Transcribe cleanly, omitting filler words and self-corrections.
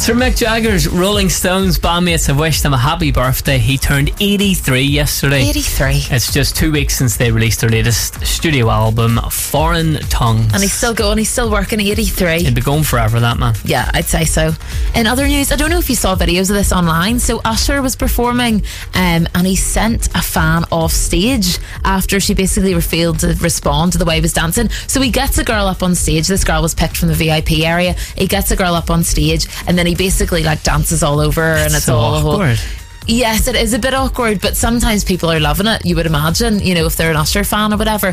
Sir Mick Jagger's Rolling Stones bandmates have wished him a happy birthday. He turned 83 yesterday. 83. It's just 2 weeks since they released their latest studio album, Foreign Tongues. And he's still going, he's still working. 83. He'd be going forever, that man. Yeah, I'd say so. In other news, I don't know if you saw videos of this online. So Usher was performing and he sent a fan off stage after she basically failed to respond to the way he was dancing. So he gets a girl up on stage. This girl was picked from the VIP area. He gets a girl up on stage and then he basically like dances all over her, and it's so all awkward. Yes, it is a bit awkward, but sometimes people are loving it, you would imagine, you know, if they're an Usher fan or whatever.